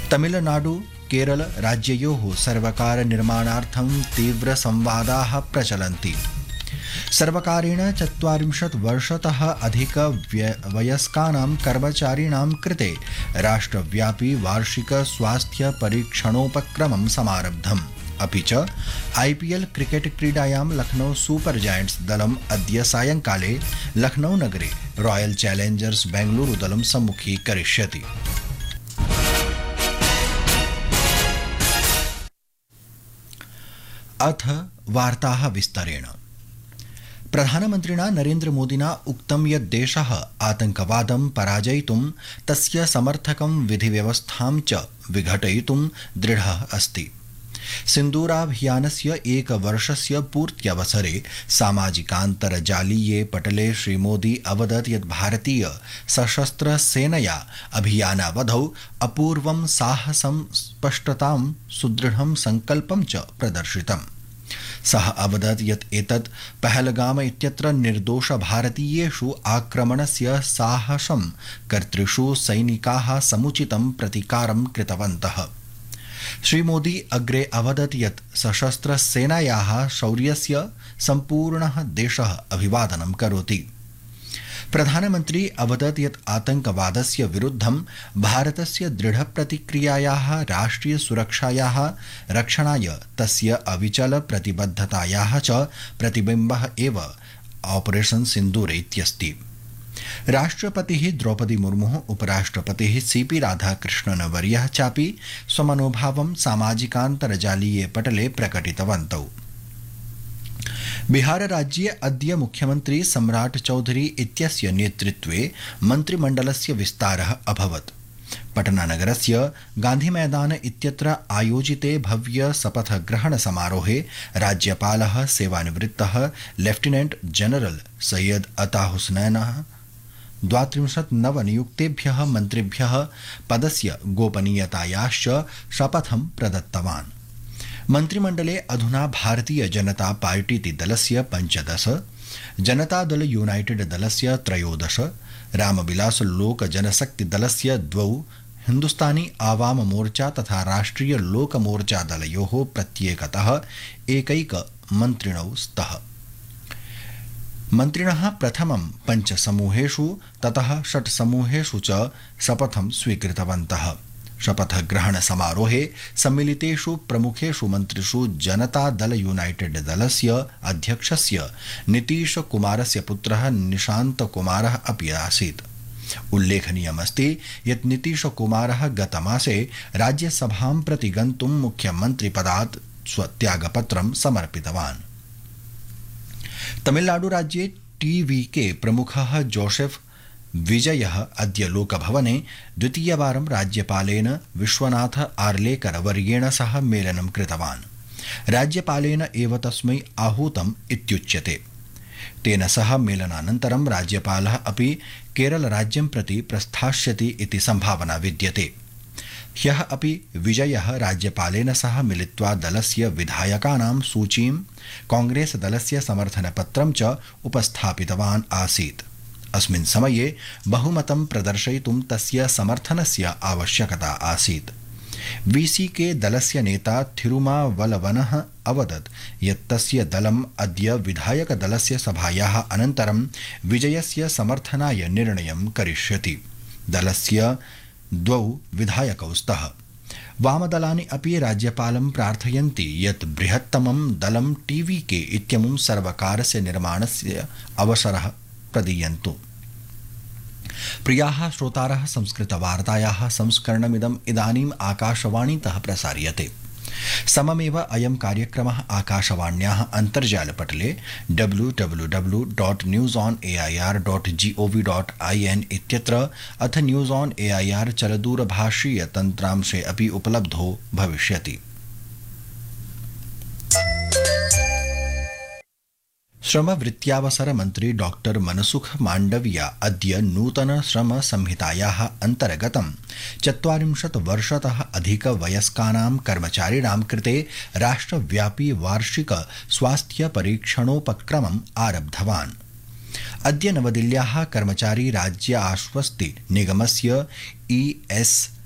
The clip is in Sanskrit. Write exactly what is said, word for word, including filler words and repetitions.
तमिलनाडु केरल राज्ययोः सर्वकार निर्माणार्थं तीव्र संवादाः प्रचलन्ति। सर्वकारेण चत्वारिंशत् वर्षतः अधिक वयस्कानां कर्मचारिणां कृते राष्ट्रव्यापी वार्षिक स्वास्थ्य परीक्षणोपक्रमं समारब्धम्। अपि च आईपीएल क्रिकेट क्रीडायां लखनऊ सुपर जायंट्स दलम् अद्य सायंकाले लखनऊ नगरे रॉयल चैलेंजर्स बेंगलुरु दलं सम्मुखीकरिष्यति। अथ वार्ताः विस्तरेण। प्रधानमन्त्रिणा नरेन्द्र मोदिना उक्तं यत् देशः आतंकवादं पराजयितुं तस्य समर्थकं विधिव्यवस्थां च विघटयितुं दृढः अस्ति। सिन्दूराभियानस्य एकवर्षस्य पूर्त्यवसरे सामाजिकान्तर्जालीये पटले श्रीमोदी अवदत् यत् भारतीय सशस्त्र सेनया अभियानावधौ अपूर्वं साहसं स्पष्टतां सुदृढं संकल्पं च प्रदर्शितम्। सः अवदत् यत् एतत् पहलगाम इत्यत्र निर्दोष भारतीयेषु आक्रमणस्य साहसं कर्तृषु सैनिकाः समुचितं प्रतिकारं कृतवन्तः। श्रीमोदी अग्रे अवदत् यत् सशस्त्र सेनायाः शौर्यस्य सम्पूर्णः देशः अभिवादनं करोति। प्रधानमन्त्री अवदत् यत् आतंकवादस्य विरुद्धं भारतस्य दृढप्रतिक्रियायाः राष्ट्रिय सुरक्षायाः रक्षणाय तस्य अविचल प्रतिबद्धतायाः च प्रतिबिम्बः एव ऑपरेशन सिन्दूर इत्यस्ति। राष्ट्रपतिः द्रौपदी मुर्मुः उपराष्ट्रपतिः सीपी राधाकृष्णन् वर्यः चापि स्वमनोभावं सामाजिकान्तर्जालीये पटले प्रकटितवन्तौ। बिहार राज्ये अद्य मुख्यमन्त्री सम्राट चौधरी इत्यस्य नेतृत्वे मन्त्रिमण्डलस्य विस्तारः अभवत्। पटनानगरस्य गान्धीमैदान इत्यत्र आयोजिते भव्य शपथग्रहण समारोहे राज्यपालः सेवानिवृत्तः लेफ्टिनेंट जनरल सैयद अता हुसैनः द्वात्रिंशत् नवनियुक्तेभ्यः मन्त्रिभ्यः पदस्य गोपनीयतायाश्च शपथं प्रदत्तवान्। मन्त्रिमण्डले अधुना भारतीय जनता पार्टीति दलस्य पञ्चदश, जनता दल यूनाइटेड दलस्य त्रयोदश, रामविलास लोक जनशक्ति दलस्य द्वौ, हिन्दुस्तानी आवाम मोर्चा तथा राष्ट्रिय लोक मोर्चा दलयोः प्रत्येकतः एकैक मन्त्रिणौ स्तः। मन्त्रिणः प्रथमं पञ्चसमूहेषु ततः षट् समूहेषु च शपथं स्वीकृतवन्तः। शपथग्रहण समारोहे सम्मिलितेषु प्रमुखेषु मन्त्रिषु जनता दल यूनाइटेड दलस्य अध्यक्षस्य नीतीश कुमारस्य पुत्रः निशान्त कुमारः अपि आसीत्। उल्लेखनीयमस्ति यत् नीतीश कुमारः गतमासे राज्यसभां प्रति गन्तुं मुख्यमन्त्रिपदात् स्वत्यागपत्रं समर्पितवान्। तमिलनाडुराज्ये टीवीके प्रमुखः जोसेफ विजयः अद्य लोकभवने द्वितीयवारं राज्यपालेन विश्वनाथ आर्लेकर वर्येण सह मेलनं कृतवान्। राज्यपालेन एव तस्मै आहूतम् इत्युच्यते। तेन सह मेलनानन्तरं राज्यपालः अपि केरलराज्यं प्रति प्रस्थास्यति इति सम्भावना विद्यते। ह्यः अपि विजयः राज्यपालेन सह मिलित्वा दलस्य विधायकानां सूचीं कांग्रेस दलस्य समर्थनपत्रं च उपस्थापितवान् आसीत्। अस्मिन् समये बहुमतं प्रदर्शयितुं तस्य समर्थनस्य आवश्यकता आसीत्। वीसीके दलस्य नेता थिरुमावलवनः अवदत् यत् तस्य दलम् अद्य विधायक दलस्य सभायाः अनन्तरं विजयस्य समर्थनाय निर्णयं करिष्यति। दलस्य द्वौ विधायकौ स्तः। वामदलानि अपि राज्यपालं प्रार्थयन्ति यत् बृहत्तमं दलं टीवीके इत्यमुं सर्वकारस्य निर्माणस्य अवसरः प्रदीयन्तु। प्रियाः श्रोतारः, संस्कृतवार्तायाः संस्करणमिदम् इदानीम् आकाशवाणीतः प्रसार्यते। सममेव अयं कार्यक्रमः आकाशवाण्याः अन्तर्जालपटले W W W dot news on A I R dot G O V dot I N इत्यत्र अथ news on A I R चलदूरभाषीय तन्त्रांशे अपि उपलब्धो भविष्यति। श्रम वृत्त्यावसर मंत्री डॉक्टर मनसुख मांडविया अद्य नूतन श्रम संहितायाः अंतर्गतं चत्वारिंशत् वर्षतः अधिक वयस्कानां कर्मचारिणां कृते राष्ट्रव्यापी वार्षिक स्वास्थ्य परीक्षणोपक्रमम् आरब्धवान्। अद्य नवदिल्ल्याः कर्मचारी राज्य आश्वस्ति निगमस्य ई एस